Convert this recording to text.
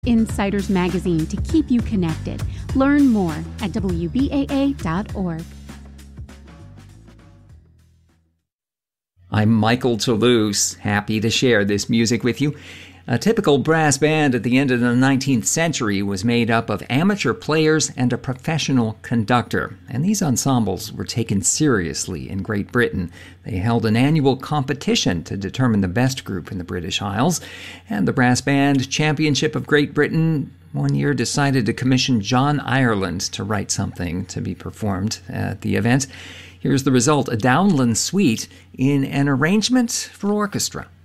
Insiders Magazine to keep you connected. Learn more at WBAA.org. I'm Michael Toulouse, happy to share this music with you. A typical brass band at the end of the 19th century was made up of amateur players and a professional conductor, and these ensembles were taken seriously in Great Britain. They held an annual competition to determine the best group in the British Isles, and the Brass Band Championship of Great Britain one year decided to commission John Ireland to write something to be performed at the event. Here's the result, a Downland suite in an arrangement for orchestra.